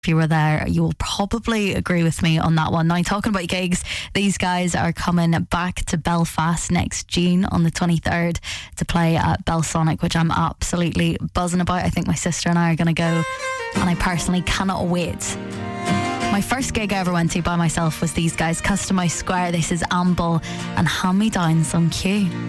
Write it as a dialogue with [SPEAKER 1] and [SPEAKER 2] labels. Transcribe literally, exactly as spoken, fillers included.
[SPEAKER 1] If you were there, you will probably agree with me on that one. Now, talking about gigs, these guys are coming back to Belfast next June on the twenty-third to play at Belsonic, which I'm absolutely buzzing about. I think my sister and I are going to go, and I personally cannot wait. My first gig I ever went to by myself was these guys, Customised Square. This is Amble and Hand Me Downs on Q.